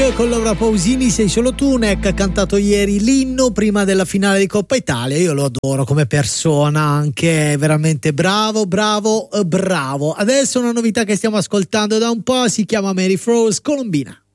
con Laura Pausini, Sei solo tu. Neck ha cantato ieri l'inno prima della finale di Coppa Italia. Io lo adoro come persona, anche veramente bravo. Adesso una novità che stiamo ascoltando da un po', si chiama Mary Frost, Colombina.